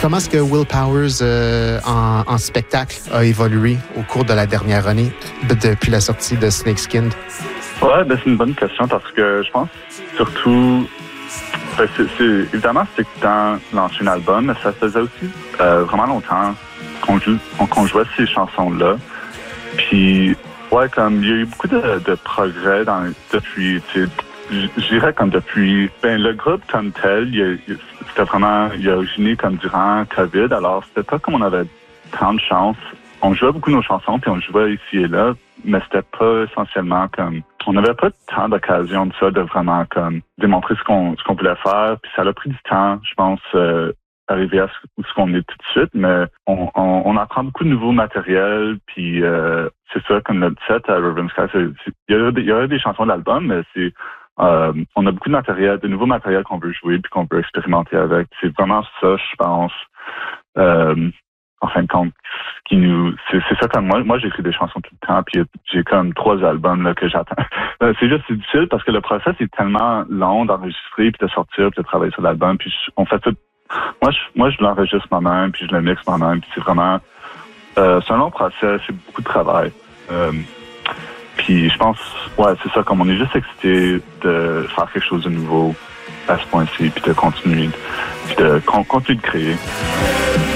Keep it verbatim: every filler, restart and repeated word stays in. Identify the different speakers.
Speaker 1: comment est-ce que Will Powers euh, en, en spectacle a évolué au cours de la dernière année de, depuis la sortie de Snakeskin?
Speaker 2: Ouais, ben c'est une bonne question parce que je pense surtout, ben c'est, c'est, évidemment c'est excitant lancer un album, mais ça faisait aussi euh, vraiment longtemps qu'on, joue, qu'on jouait ces chansons-là. Puis, ouais, comme il y a eu beaucoup de, de progrès dans, depuis, tu sais, je dirais comme depuis, ben le groupe comme tel, il a, c'était vraiment, il a originé comme durant COVID, alors c'était pas comme on avait tant de chance. On jouait beaucoup nos chansons, puis on jouait ici et là, mais c'était pas essentiellement comme, on n'avait pas tant d'occasion de ça, de vraiment comme démontrer ce qu'on, ce qu'on voulait faire, puis ça a pris du temps, je pense, euh, arriver à ce, ce qu'on est tout de suite, mais on, on, on apprend beaucoup de nouveaux matériels, puis euh, c'est ça, comme le set à Reverend Sky, c'est, c'est, il y a, il y a des chansons de l'album, mais c'est Euh, on a beaucoup de matériel, de nouveaux matériels qu'on veut jouer puis qu'on veut expérimenter avec. C'est vraiment ça, je pense. Euh, en fin de compte, ce qui nous, c'est, c'est ça comme moi. Moi, j'écris des chansons tout le temps, puis j'ai comme trois albums là que j'attends. C'est juste c'est difficile parce que le process est tellement long d'enregistrer puis de sortir puis de travailler sur l'album. Puis je, on fait tout. Moi, je, moi, je l'enregistre moi-même puis je le mixe moi-même. Puis c'est vraiment, euh, c'est un long process, c'est beaucoup de travail. Euh, Puis je pense, ouais, c'est ça, comme on est juste excité de faire quelque chose de nouveau à ce point-ci, puis de continuer, puis de continuer de créer.